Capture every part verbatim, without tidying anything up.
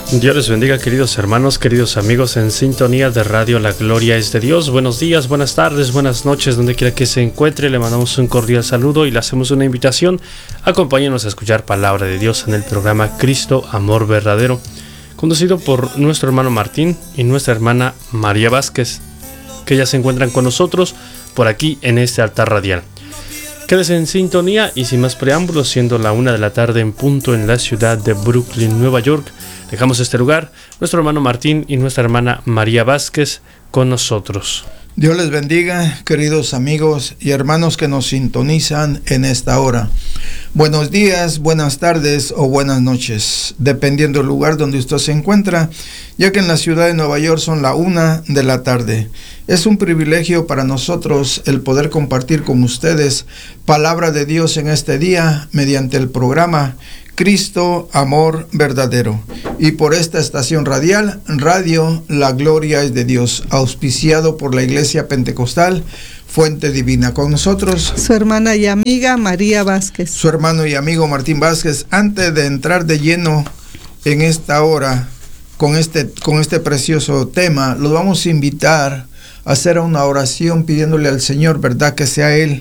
Dios les bendiga, queridos hermanos, queridos amigos en sintonía de Radio La Gloria es de Dios. Buenos días, buenas tardes, buenas noches, donde quiera que se encuentre. Le mandamos un cordial saludo y le hacemos una invitación. Acompáñenos a escuchar palabra de Dios en el programa Cristo, Amor Verdadero, conducido por nuestro hermano Martín y nuestra hermana María Vázquez, que ya se encuentran con nosotros por aquí en este altar radial. Quédese en sintonía y sin más preámbulos, siendo la una de la tarde en punto en la ciudad de Brooklyn, Nueva York, dejamos este lugar, nuestro hermano Martín y nuestra hermana María Vázquez con nosotros. Dios les bendiga, queridos amigos y hermanos que nos sintonizan en esta hora. Buenos días, buenas tardes o buenas noches, dependiendo del lugar donde usted se encuentra, ya que en la ciudad de Nueva York son la una de la tarde. Es un privilegio para nosotros el poder compartir con ustedes palabra de Dios en este día mediante el programa Cristo, Amor Verdadero, y por esta estación radial, Radio La Gloria es de Dios, auspiciado por la Iglesia Pentecostal Fuente Divina. Con nosotros su hermana y amiga María Vázquez, su hermano y amigo Martín Vázquez. Antes de entrar de lleno en esta hora con este, con este precioso tema, los vamos a invitar a hacer una oración pidiéndole al Señor, ¿verdad?, que sea Él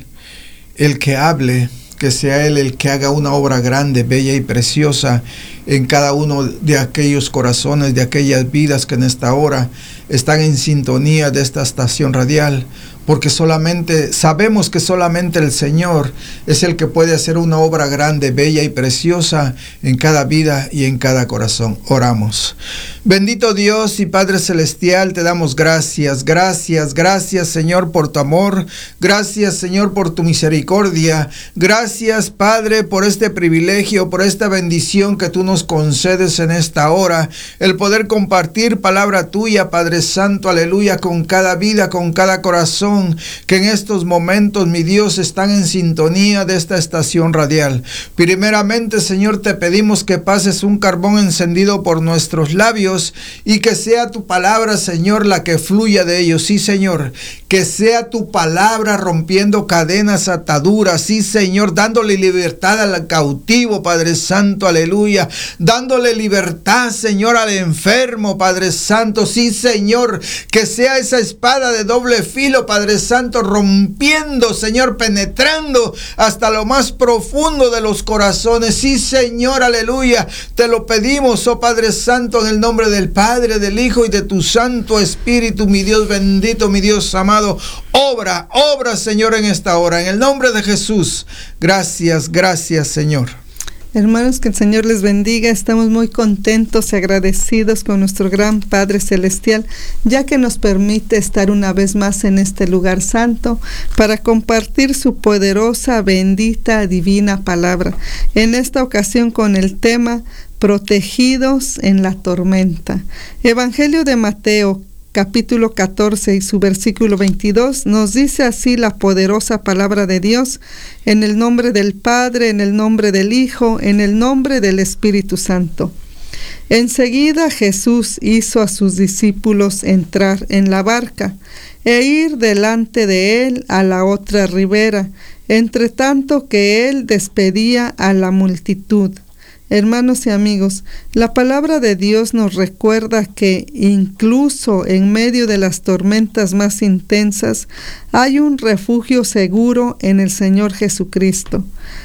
el que hable, que sea Él el que haga una obra grande, bella y preciosa en cada uno de aquellos corazones, de aquellas vidas que en esta hora están en sintonía de esta estación radial, porque solamente sabemos que solamente el Señor es el que puede hacer una obra grande, bella y preciosa en cada vida y en cada corazón. Oramos. Bendito Dios y Padre Celestial, te damos gracias, gracias, gracias Señor por tu amor, gracias Señor por tu misericordia, gracias Padre por este privilegio, por esta bendición que tú nos concedes en esta hora, el poder compartir palabra tuya, Padre Santo, aleluya, con cada vida, con cada corazón que en estos momentos, mi Dios, están en sintonía de esta estación radial. Primeramente, Señor, te pedimos que pases un carbón encendido por nuestros labios y que sea tu palabra, Señor, la que fluya de ellos. Sí, Señor, que sea tu palabra rompiendo cadenas, ataduras. Sí, Señor, dándole libertad al cautivo, Padre Santo, aleluya. Dándole libertad, Señor, al enfermo, Padre Santo. Sí, Señor, que sea esa espada de doble filo, Padre Santo, rompiendo, Señor, penetrando hasta lo más profundo de los corazones. Sí, Señor, aleluya. Te lo pedimos, oh Padre Santo, en el nombre del Padre, del Hijo y de tu Santo Espíritu, mi Dios bendito, mi Dios amado. Obra, obra, Señor, en esta hora. En el nombre de Jesús. Gracias, gracias, Señor. Hermanos, que el Señor les bendiga. Estamos muy contentos y agradecidos con nuestro gran Padre Celestial, ya que nos permite estar una vez más en este lugar santo para compartir su poderosa, bendita, divina palabra. En esta ocasión con el tema Protegidos en la tormenta. Evangelio de Mateo, capítulo catorce y su versículo veintidós, nos dice así la poderosa palabra de Dios: en el nombre del Padre, en el nombre del Hijo, en el nombre del Espíritu Santo. Enseguida Jesús hizo a sus discípulos entrar en la barca e ir delante de él a la otra ribera, entre tanto que él despedía a la multitud. Hermanos y amigos, la palabra de Dios nos recuerda que incluso en medio de las tormentas más intensas hay un refugio seguro en el Señor Jesucristo.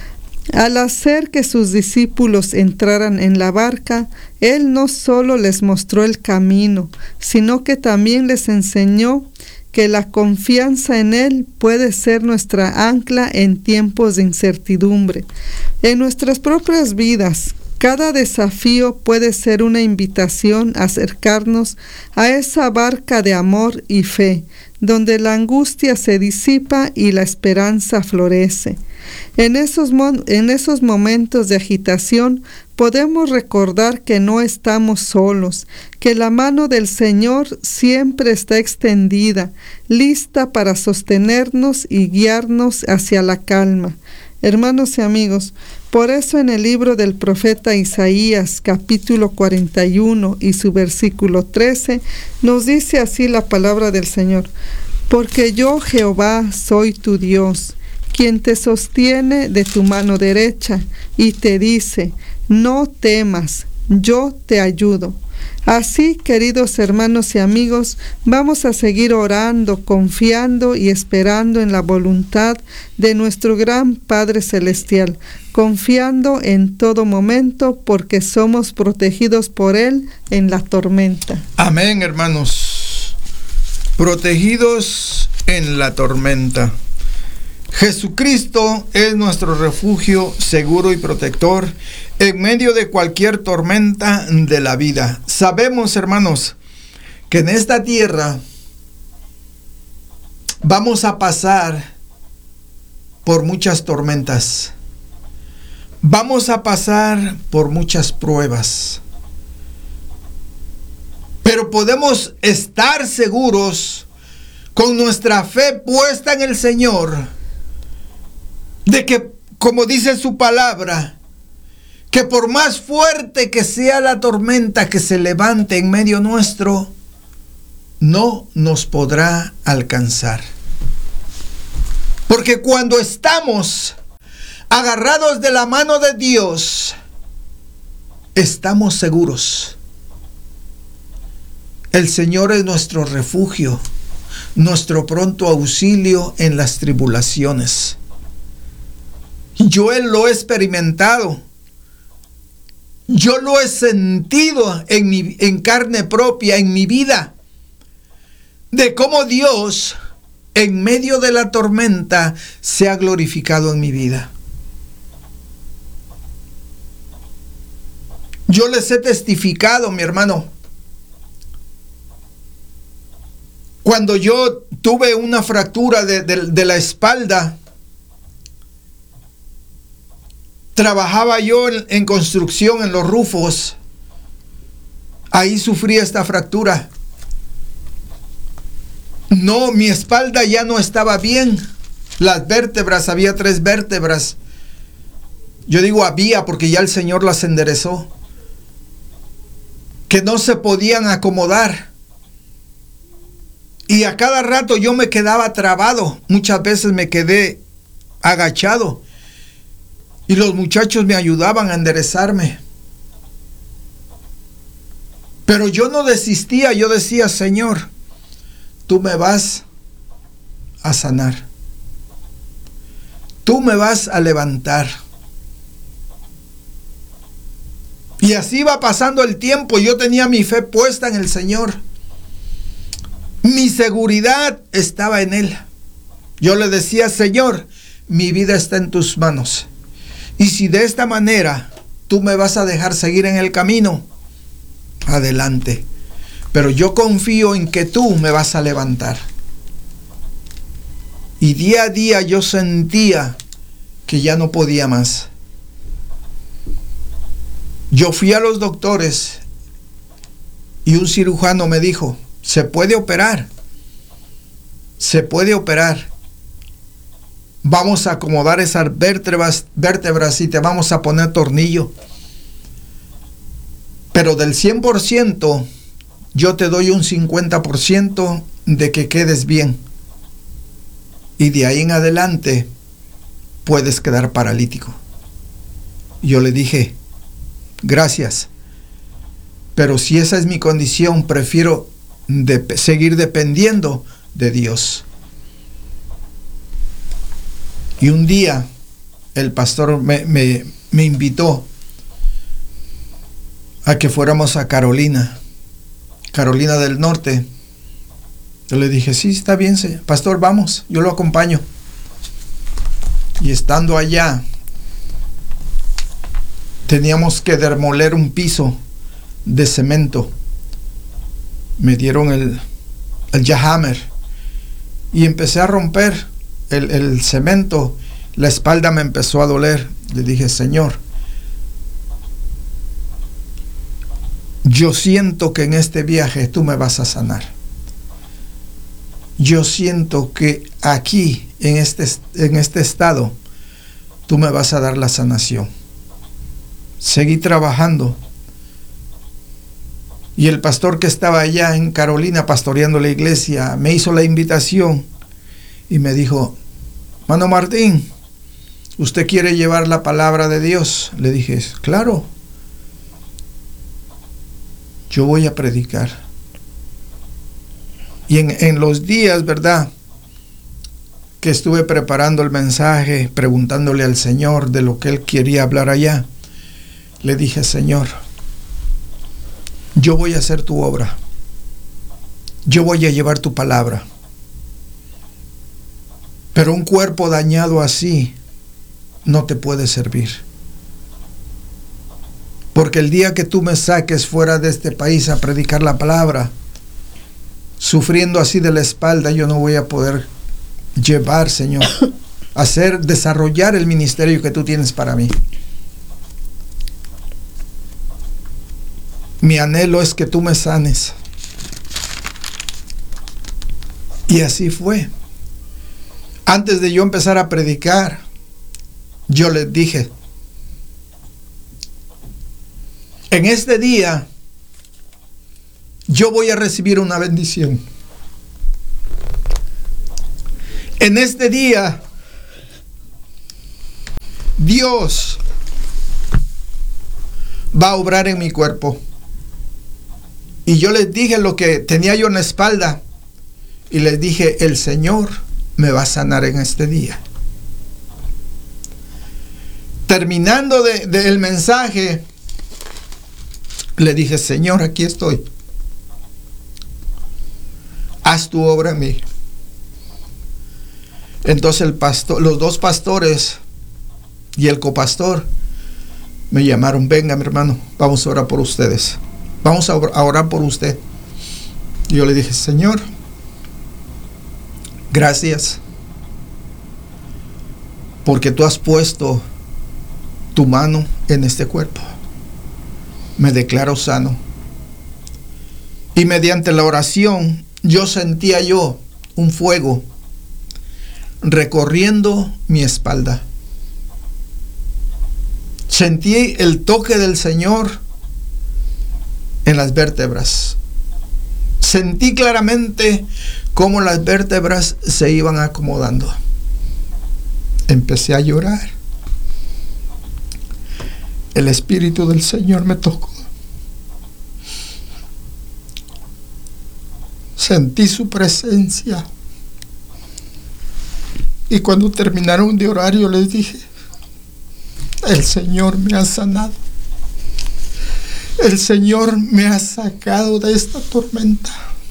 Al hacer que sus discípulos entraran en la barca, Él no solo les mostró el camino, sino que también les enseñó que la confianza en Él puede ser nuestra ancla en tiempos de incertidumbre. En nuestras propias vidas, cada desafío puede ser una invitación a acercarnos a esa barca de amor y fe, donde la angustia se disipa y la esperanza florece. En esos, mon- en esos momentos de agitación podemos recordar que no estamos solos, que la mano del Señor siempre está extendida, lista para sostenernos y guiarnos hacia la calma. Hermanos y amigos, por eso en el libro del profeta Isaías, capítulo cuarenta y uno y su versículo trece, nos dice así la palabra del Señor: porque yo, Jehová, soy tu Dios, quien te sostiene de tu mano derecha y te dice: no temas, yo te ayudo. Así, queridos hermanos y amigos, vamos a seguir orando, confiando y esperando en la voluntad de nuestro gran Padre Celestial, confiando en todo momento porque somos protegidos por Él en la tormenta. Amén, hermanos. Protegidos en la tormenta. Jesucristo es nuestro refugio seguro y protector en medio de cualquier tormenta de la vida. Sabemos, hermanos, que en esta tierra vamos a pasar por muchas tormentas. Vamos a pasar por muchas pruebas. Pero podemos estar seguros con nuestra fe puesta en el Señor de que, como dice su palabra, que por más fuerte que sea la tormenta que se levante en medio nuestro, no nos podrá alcanzar. Porque cuando estamos agarrados de la mano de Dios, estamos seguros. El Señor es nuestro refugio, nuestro pronto auxilio en las tribulaciones. Yo lo he experimentado. Yo lo he sentido en mi en carne propia, en mi vida, de cómo Dios, en medio de la tormenta, se ha glorificado en mi vida. Yo les he testificado, mi hermano, cuando yo tuve una fractura de, de, de la espalda. Trabajaba yo en, en construcción, en los rufos. Ahí sufrí esta fractura. No, mi espalda ya no estaba bien. Las vértebras, había tres vértebras. Yo digo había porque ya el Señor las enderezó. Que no se podían acomodar. Y a cada rato yo me quedaba trabado. Muchas veces me quedé agachado. Y los muchachos me ayudaban a enderezarme. Pero yo no desistía, yo decía, Señor, tú me vas a sanar. Tú me vas a levantar. Y así va pasando el tiempo. Yo tenía mi fe puesta en el Señor. Mi seguridad estaba en Él. Yo le decía, Señor, mi vida está en tus manos. Y si de esta manera tú me vas a dejar seguir en el camino, adelante. Pero yo confío en que tú me vas a levantar. Y día a día yo sentía que ya no podía más. Yo fui a los doctores y un cirujano me dijo, se puede operar. Se puede operar. Vamos a acomodar esas vértebras, vértebras y te vamos a poner tornillo. Pero del cien por ciento, yo te doy un cincuenta por ciento de que quedes bien. Y de ahí en adelante, puedes quedar paralítico. Yo le dije, gracias. Pero si esa es mi condición, prefiero de seguir dependiendo de Dios. Y un día el pastor me, me, me invitó a que fuéramos a Carolina, Carolina del Norte. Yo le dije, sí, está bien, pastor, vamos, yo lo acompaño. Y estando allá, teníamos que demoler un piso de cemento. Me dieron el, el jackhammer y empecé a romper El, el cemento. La espalda me empezó a doler. Le dije, Señor, yo siento que en este viaje tú me vas a sanar. Yo siento que aquí, en este, en este estado, tú me vas a dar la sanación. Seguí trabajando. Y el pastor que estaba allá en Carolina pastoreando la iglesia me hizo la invitación y me dijo, Mano Martín, ¿usted quiere llevar la palabra de Dios? Le dije, claro. yo voy a predicar. Y en, en los días, ¿verdad?, que estuve preparando el mensaje, preguntándole al Señor de lo que Él quería hablar allá, le dije, Señor, yo voy a hacer tu obra. Yo voy a llevar tu palabra. Pero un cuerpo dañado así no te puede servir. Porque el día que tú me saques fuera de este país a predicar la palabra, sufriendo así de la espalda, yo no voy a poder llevar, Señor, hacer, desarrollar el ministerio que tú tienes para mí. Mi anhelo es que tú me sanes. Y así fue. Antes de yo empezar a predicar, yo les dije, en este día yo voy a recibir una bendición. En este día Dios va a obrar en mi cuerpo. Y yo les dije lo que tenía yo en la espalda. Y les dije, el Señor me va a sanar en este día. Terminando de, de el mensaje, le dije, Señor, aquí estoy. Haz tu obra en mí. Entonces el pastor, los dos pastores y el copastor me llamaron, venga mi hermano, vamos a orar por ustedes. Vamos a orar por usted. Y yo le dije, Señor, gracias, porque tú has puesto tu mano en este cuerpo. Me declaro sano. Y mediante la oración, yo sentía yo un fuego recorriendo mi espalda. Sentí el toque del Señor en las vértebras. Sentí claramente cómo las vértebras se iban acomodando. Empecé a llorar. El Espíritu del Señor me tocó. Sentí su presencia. Y cuando terminaron de orar, yo les dije, el Señor me ha sanado. El Señor me ha sacado de esta tormenta.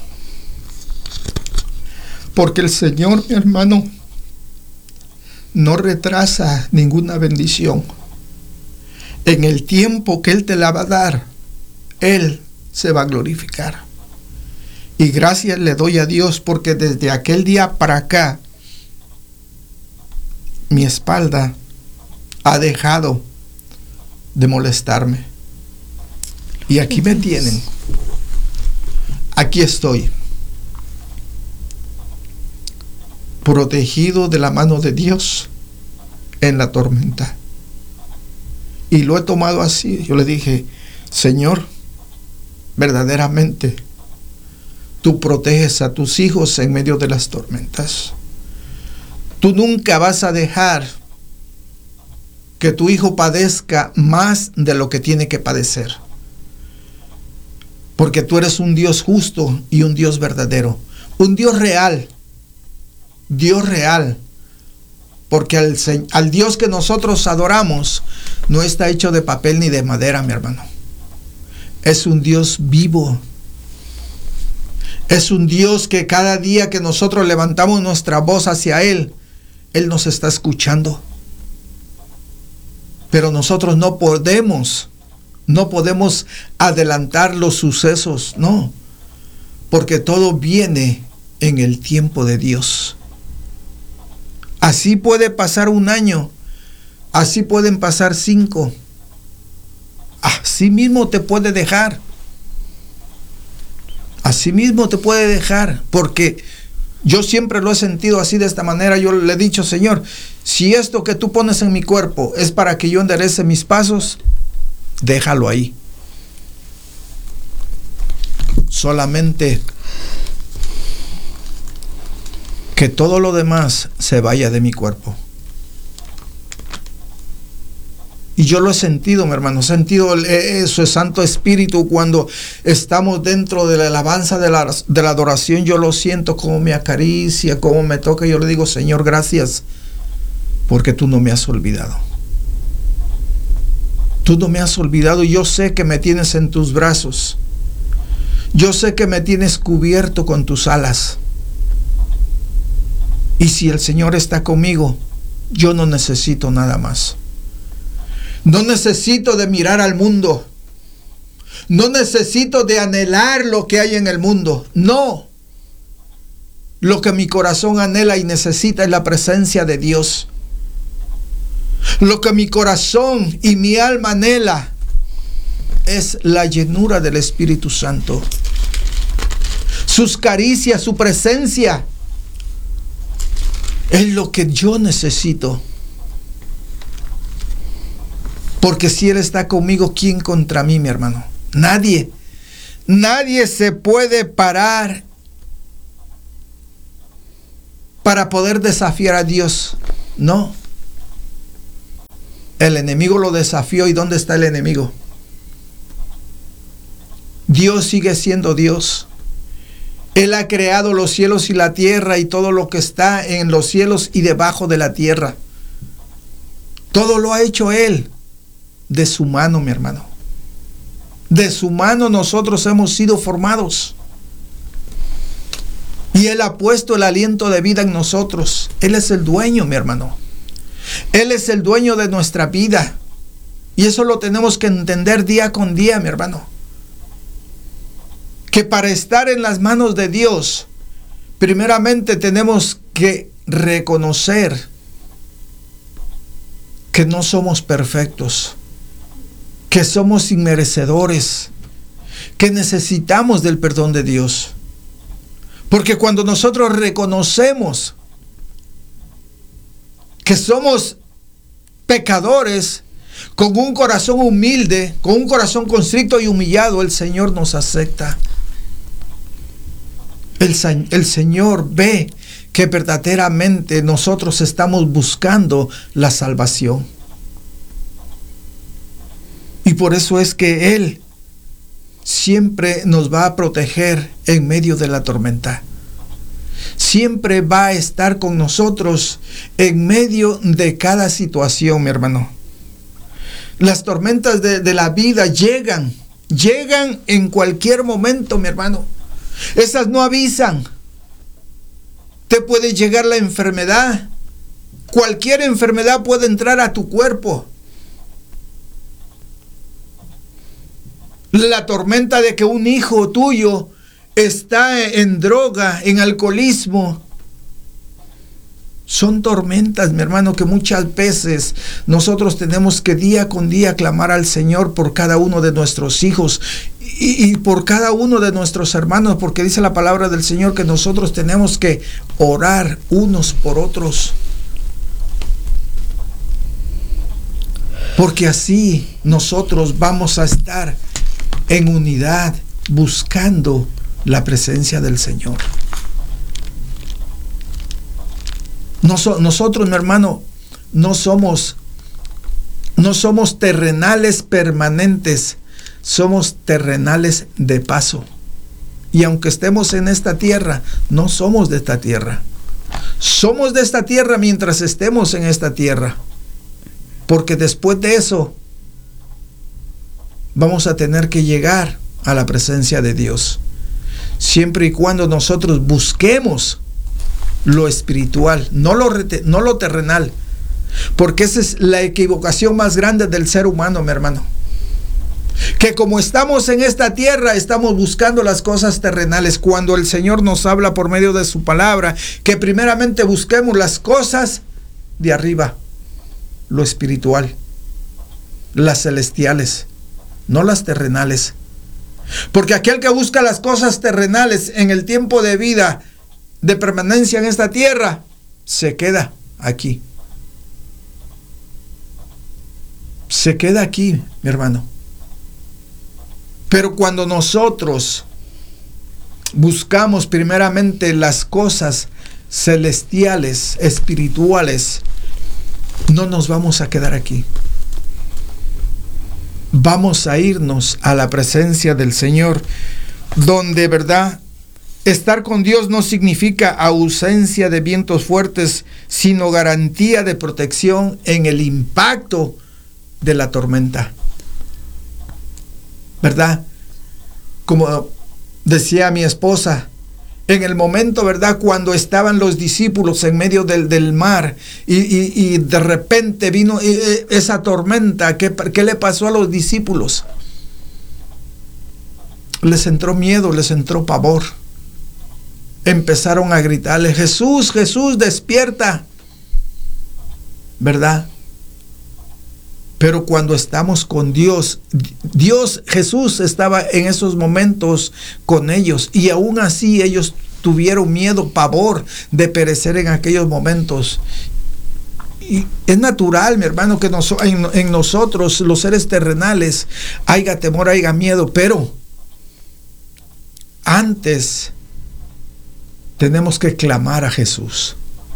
Porque el Señor, mi hermano, no retrasa ninguna bendición. En el tiempo que Él te la va a dar, Él se va a glorificar. Y gracias le doy a Dios porque desde aquel día para acá, mi espalda ha dejado de molestarme. Y aquí me tienen. Aquí estoy. Protegido de la mano de Dios en la tormenta. Y lo he tomado así. Yo le dije, Señor, verdaderamente, tú proteges a tus hijos en medio de las tormentas. Tú nunca vas a dejar que tu hijo padezca más de lo que tiene que padecer. Porque tú eres un Dios justo y un Dios verdadero. Un Dios real. Dios real. Porque al, al Dios que nosotros adoramos no está hecho de papel ni de madera, mi hermano. Es un Dios vivo. Es un Dios que cada día que nosotros levantamos nuestra voz hacia Él, Él nos está escuchando. Pero nosotros no podemos, no podemos adelantar los sucesos, no. Porque todo viene en el tiempo de Dios. Así puede pasar un año, así pueden pasar cinco. Así mismo te puede dejar. Así mismo te puede dejar, porque yo siempre lo he sentido así de esta manera. Yo le he dicho, Señor, si esto que tú pones en mi cuerpo es para que yo enderece mis pasos, déjalo ahí. Solamente que todo lo demás se vaya de mi cuerpo. Y yo lo he sentido, mi hermano, he sentido su Santo Espíritu cuando estamos dentro de la alabanza, de la, de la adoración. Yo lo siento como me acaricia, como me toca. Yo le digo, Señor, gracias, porque tú no me has olvidado. Tú no me has olvidado. Yo sé que me tienes en tus brazos. Yo sé que me tienes cubierto con tus alas. Y si el Señor está conmigo, yo no necesito nada más. No necesito de mirar al mundo. No necesito de anhelar lo que hay en el mundo. No. Lo que mi corazón anhela y necesita es la presencia de Dios. Lo que mi corazón y mi alma anhela es la llenura del Espíritu Santo. Sus caricias, su presencia es lo que yo necesito. Porque si Él está conmigo, ¿quién contra mí, mi hermano? Nadie. Nadie se puede parar para poder desafiar a Dios. No. El enemigo lo desafió. ¿Y dónde está el enemigo? Dios sigue siendo Dios. Él ha creado los cielos y la tierra y todo lo que está en los cielos y debajo de la tierra. Todo lo ha hecho Él. De su mano, mi hermano. De su mano nosotros hemos sido formados. Y Él ha puesto el aliento de vida en nosotros. Él es el dueño, mi hermano. Él es el dueño de nuestra vida. Y eso lo tenemos que entender día con día, mi hermano. Que para estar en las manos de Dios, primeramente tenemos que reconocer que no somos perfectos, que somos inmerecedores, que necesitamos del perdón de Dios. Porque cuando nosotros reconocemos que somos pecadores, con un corazón humilde, con un corazón constricto y humillado, el Señor nos acepta. El, el Señor ve que verdaderamente nosotros estamos buscando la salvación. Y por eso es que Él siempre nos va a proteger en medio de la tormenta. Siempre va a estar con nosotros en medio de cada situación, mi hermano. Las tormentas de, de la vida llegan, llegan en cualquier momento, mi hermano. Esas no avisan. Te puede llegar la enfermedad. Cualquier enfermedad puede entrar a tu cuerpo. La tormenta de que un hijo tuyo está en droga, en alcoholismo. Son tormentas, mi hermano, que muchas veces nosotros tenemos que día con día clamar al Señor por cada uno de nuestros hijos y, y por cada uno de nuestros hermanos, porque dice la palabra del Señor que nosotros tenemos que orar unos por otros. Porque así nosotros vamos a estar en unidad buscando la presencia del Señor. Nos, nosotros, mi hermano, no somos, no somos terrenales permanentes, somos terrenales de paso. Y aunque estemos en esta tierra, no somos de esta tierra. Somos de esta tierra mientras estemos en esta tierra. Porque después de eso, vamos a tener que llegar a la presencia de Dios. Siempre y cuando nosotros busquemos lo espiritual, no lo, no lo terrenal. Porque esa es la equivocación más grande del ser humano, mi hermano. Que como estamos en esta tierra, estamos buscando las cosas terrenales, cuando el Señor nos habla por medio de su palabra, que primeramente busquemos las cosas de arriba, lo espiritual, las celestiales, no las terrenales. Porque aquel que busca las cosas terrenales en el tiempo de vida, de permanencia en esta tierra, se queda aquí. Se queda aquí, mi hermano. Pero cuando nosotros buscamos primeramente las cosas celestiales, espirituales, no nos vamos a quedar aquí. vamos a irnos a la presencia del Señor, donde, ¿verdad?, estar con Dios no significa ausencia de vientos fuertes, sino garantía de protección en el impacto de la tormenta. ¿Verdad? Como decía mi esposa, en el momento, ¿verdad?, cuando estaban los discípulos en medio del, del mar y, y, y de repente vino esa tormenta, ¿qué, ¿qué le pasó a los discípulos? Les entró miedo, les entró pavor. Empezaron a gritarle: Jesús, Jesús, despierta. ¿Verdad? Pero cuando estamos con Dios, Dios, Jesús estaba en esos momentos con ellos, y aún así ellos tuvieron miedo, pavor de perecer en aquellos momentos. Y es natural, mi hermano, que nos, en, en nosotros, los seres terrenales, haya temor, haya miedo, pero antes tenemos que clamar a Jesús.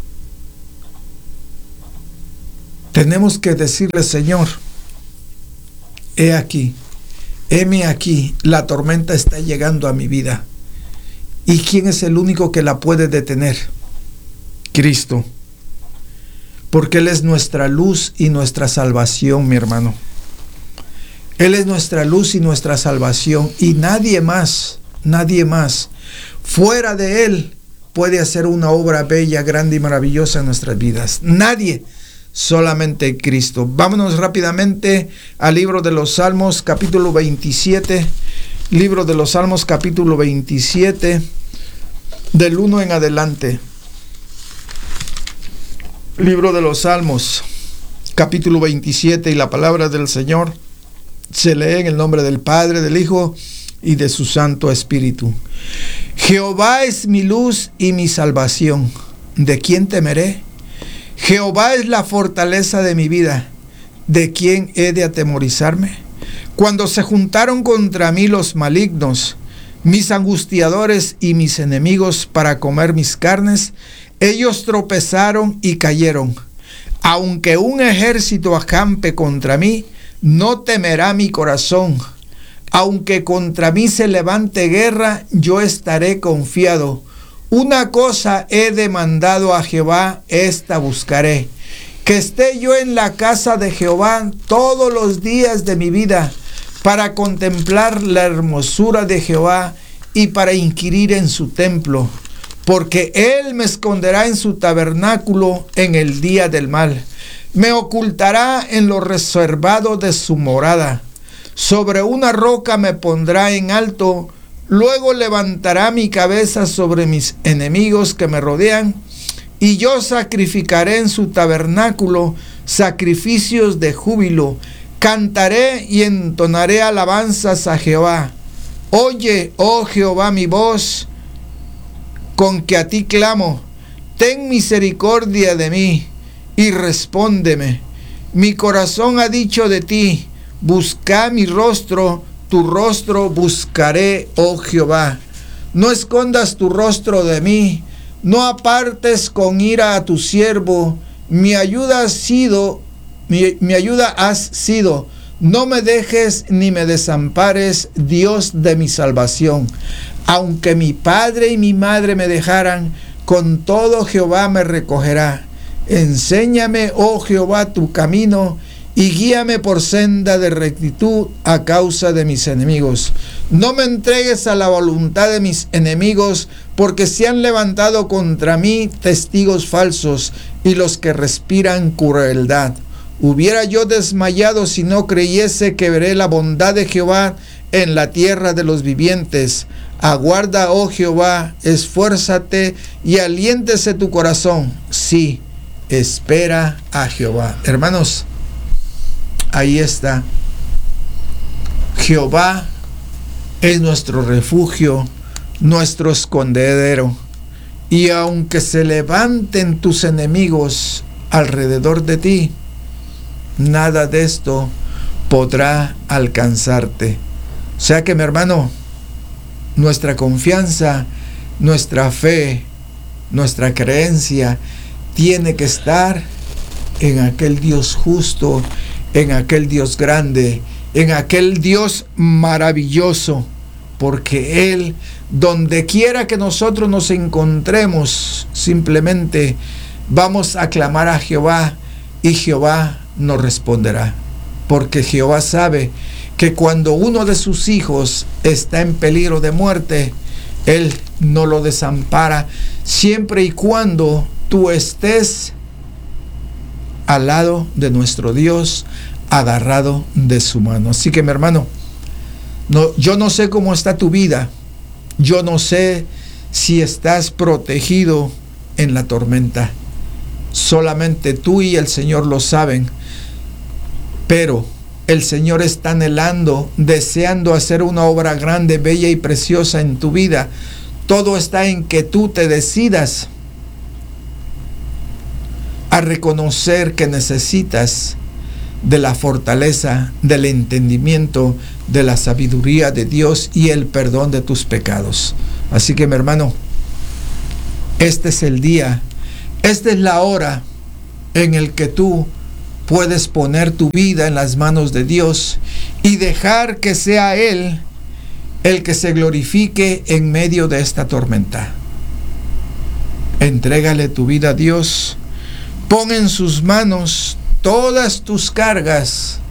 Tenemos que decirle: Señor, he aquí, heme aquí, la tormenta está llegando a mi vida. ¿Y quién es el único que la puede detener? Cristo. Porque Él es nuestra luz y nuestra salvación, mi hermano. Él es nuestra luz y nuestra salvación, y nadie más, nadie más, fuera de Él, puede hacer una obra bella, grande y maravillosa en nuestras vidas. Nadie, solamente Cristo. Vámonos rápidamente al libro de los Salmos, capítulo veintisiete. Libro de los Salmos, capítulo veintisiete, del uno en adelante. Libro de los Salmos, capítulo veintisiete, y la palabra del Señor se lee en el nombre del Padre, del Hijo y de su Santo Espíritu. Jehová es mi luz y mi salvación. ¿De quién temeré? Jehová es la fortaleza de mi vida. ¿De quién he de atemorizarme? Cuando se juntaron contra mí los malignos, mis angustiadores y mis enemigos para comer mis carnes, ellos tropezaron y cayeron. Aunque un ejército acampe contra mí, no temerá mi corazón. Aunque contra mí se levante guerra, yo estaré confiado. Una cosa he demandado a Jehová, esta buscaré: que esté yo en la casa de Jehová todos los días de mi vida, para contemplar la hermosura de Jehová y para inquirir en su templo. Porque Él me esconderá en su tabernáculo en el día del mal. Me ocultará en lo reservado de su morada. Sobre una roca me pondrá en alto. Luego levantará mi cabeza sobre mis enemigos que me rodean. Y yo sacrificaré en su tabernáculo sacrificios de júbilo. Cantaré y entonaré alabanzas a Jehová. Oye, oh Jehová, mi voz, con que a ti clamo. Ten misericordia de mí y respóndeme. Mi corazón ha dicho de ti: busca mi rostro, tu rostro buscaré, oh Jehová. No escondas tu rostro de mí, no apartes con ira a tu siervo. Mi ayuda ha sido, mi, mi ayuda has sido. No me dejes ni me desampares, Dios de mi salvación. Aunque mi padre y mi madre me dejaran, con todo Jehová me recogerá. Enséñame, oh Jehová, tu camino, y guíame por senda de rectitud a causa de mis enemigos. No me entregues a la voluntad de mis enemigos, porque se han levantado contra mí testigos falsos y los que respiran crueldad. Hubiera yo desmayado si no creyese que veré la bondad de Jehová en la tierra de los vivientes. Aguarda, oh Jehová, esfuérzate y aliéntese tu corazón. Sí, espera a Jehová. Hermanos, ahí está. Jehová es nuestro refugio, nuestro escondedero. Y aunque se levanten tus enemigos alrededor de ti, nada de esto podrá alcanzarte. O sea que, mi hermano, nuestra confianza, nuestra fe, nuestra creencia tiene que estar en aquel Dios justo, en aquel Dios grande, en aquel Dios maravilloso, porque Él, donde quiera que nosotros nos encontremos, simplemente vamos a clamar a Jehová y Jehová nos responderá, porque Jehová sabe que cuando uno de sus hijos está en peligro de muerte, Él no lo desampara, siempre y cuando tú estés al lado de nuestro Dios, agarrado de su mano. Así que, mi hermano, no, yo no sé cómo está tu vida, yo no sé si estás protegido en la tormenta, solamente tú y el Señor lo saben, pero el Señor está anhelando, deseando hacer una obra grande, bella y preciosa en tu vida. Todo está en que tú te decidas a reconocer que necesitas de la fortaleza, del entendimiento, de la sabiduría de Dios y el perdón de tus pecados. Así que, mi hermano, este es el día, esta es la hora en el que tú puedes poner tu vida en las manos de Dios y dejar que sea Él el que se glorifique en medio de esta tormenta. Entrégale tu vida a Dios, pon en sus manos todas tus cargas